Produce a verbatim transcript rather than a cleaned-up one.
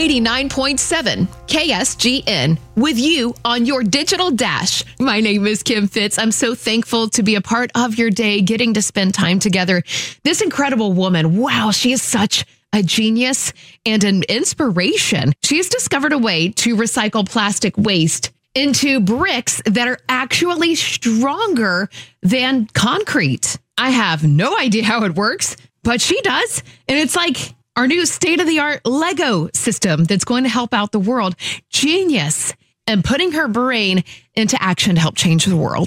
eighty-nine point seven K S G N with you on your digital dash. My name is Kim Fitz. I'm so thankful to be a part of your day, getting to spend time together. This incredible woman, wow, she is such a genius and an inspiration. She has discovered a way to recycle plastic waste into bricks that are actually stronger than concrete. I have no idea how it works, but she does. And it's like our new state-of-the-art Lego system that's going to help out the world. Genius. And putting her brain into action to help change the world.